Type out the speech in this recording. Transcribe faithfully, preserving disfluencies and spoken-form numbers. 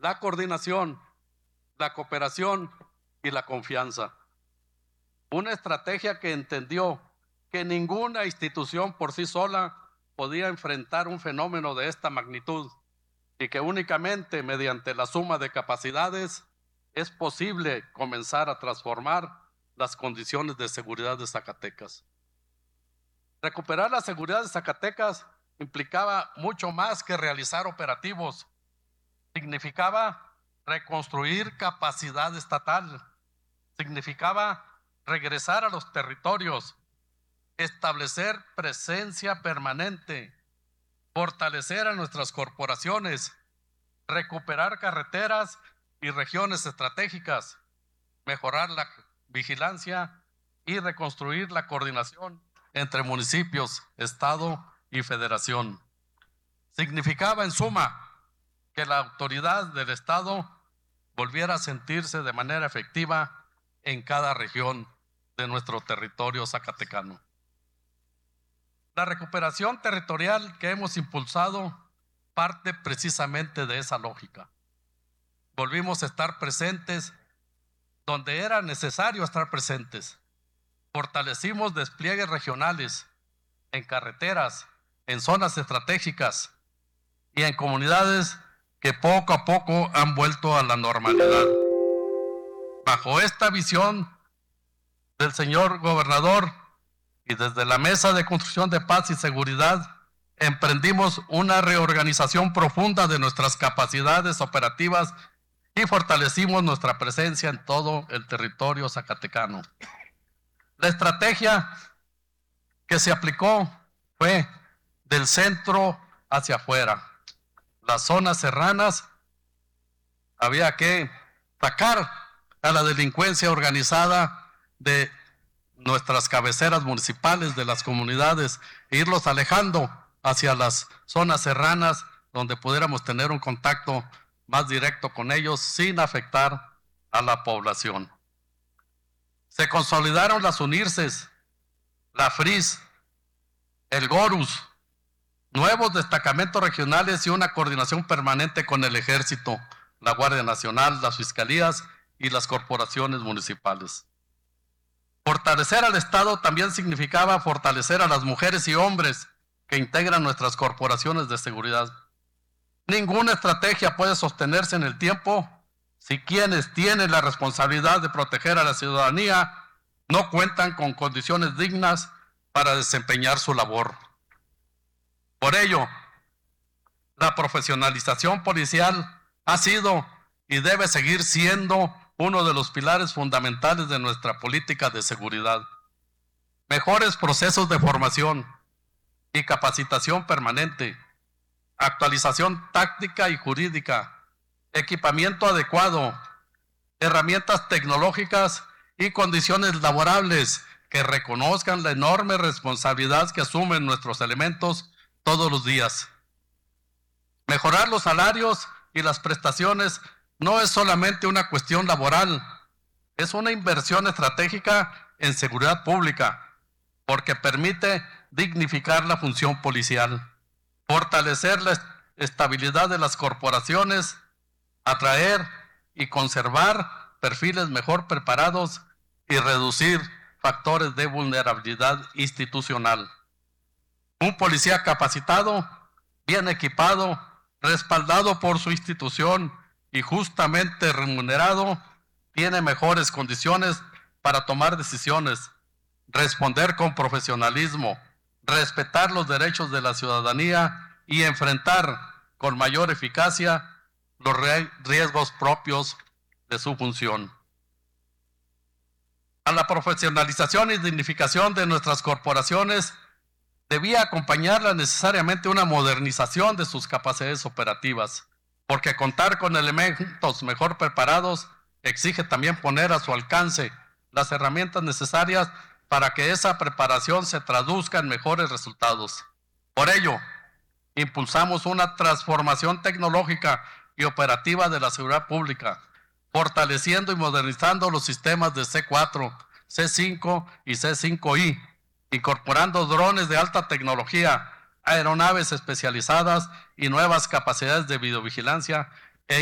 la coordinación, la cooperación y la confianza. Una estrategia que entendió que ninguna institución por sí sola podía enfrentar un fenómeno de esta magnitud y que únicamente mediante la suma de capacidades es posible comenzar a transformar las condiciones de seguridad de Zacatecas. Recuperar la seguridad de Zacatecas implicaba mucho más que realizar operativos. Significaba reconstruir capacidad estatal. Significaba regresar a los territorios, establecer presencia permanente, fortalecer a nuestras corporaciones, recuperar carreteras y regiones estratégicas, mejorar la vigilancia y reconstruir la coordinación entre municipios, Estado y Federación. Significaba, en suma, que la autoridad del Estado volviera a sentirse de manera efectiva en cada región de nuestro territorio zacatecano. La recuperación territorial que hemos impulsado parte precisamente de esa lógica. Volvimos a estar presentes donde era necesario estar presentes. Fortalecimos despliegues regionales en carreteras, en zonas estratégicas y en comunidades que poco a poco han vuelto a la normalidad. Bajo esta visión del señor gobernador y desde la Mesa de Construcción de Paz y Seguridad, emprendimos una reorganización profunda de nuestras capacidades operativas y fortalecimos nuestra presencia en todo el territorio zacatecano. La estrategia que se aplicó fue del centro hacia afuera. Las zonas serranas había que sacar a la delincuencia organizada de nuestras cabeceras municipales, de las comunidades, e irlos alejando hacia las zonas serranas donde pudiéramos tener un contacto más directo con ellos sin afectar a la población. Se consolidaron las UNIRCES, la FRIS, el GORUS, nuevos destacamentos regionales y una coordinación permanente con el Ejército, la Guardia Nacional, las fiscalías y las corporaciones municipales. Fortalecer al Estado también significaba fortalecer a las mujeres y hombres que integran nuestras corporaciones de seguridad. Ninguna estrategia puede sostenerse en el tiempo si quienes tienen la responsabilidad de proteger a la ciudadanía no cuentan con condiciones dignas para desempeñar su labor. Por ello, la profesionalización policial ha sido y debe seguir siendo uno de los pilares fundamentales de nuestra política de seguridad. Mejores procesos de formación y capacitación permanente, actualización táctica y jurídica, equipamiento adecuado, herramientas tecnológicas y condiciones laborables que reconozcan la enorme responsabilidad que asumen nuestros elementos todos los días. Mejorar los salarios y las prestaciones no es solamente una cuestión laboral, es una inversión estratégica en seguridad pública, porque permite dignificar la función policial, fortalecer la estabilidad de las corporaciones, atraer y conservar perfiles mejor preparados y reducir factores de vulnerabilidad institucional. Un policía capacitado, bien equipado, respaldado por su institución y justamente remunerado, tiene mejores condiciones para tomar decisiones, responder con profesionalismo, respetar los derechos de la ciudadanía y enfrentar con mayor eficacia los riesgos propios de su función. A la profesionalización y dignificación de nuestras corporaciones debía acompañarla necesariamente una modernización de sus capacidades operativas, porque contar con elementos mejor preparados exige también poner a su alcance las herramientas necesarias para que esa preparación se traduzca en mejores resultados. Por ello, impulsamos una transformación tecnológica y operativa de la seguridad pública, fortaleciendo y modernizando los sistemas de C cuatro, C cinco y C cinco I, incorporando drones de alta tecnología, aeronaves especializadas y nuevas capacidades de videovigilancia